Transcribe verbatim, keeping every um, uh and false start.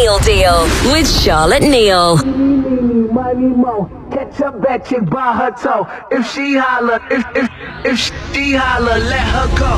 Real Deal with Charlotte Neal. Money mo, catch a bad chick by her toe. If she holler, if if if she holler, let her go.